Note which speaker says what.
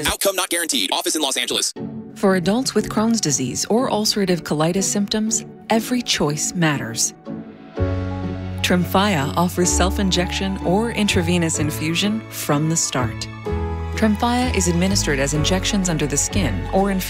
Speaker 1: is.
Speaker 2: Outcome not guaranteed. Office in Los Angeles.
Speaker 1: For adults with Crohn's disease or ulcerative colitis symptoms, every choice matters. Tremfya offers self-injection or intravenous infusion from the start. Tremfya is administered as injections under the skin or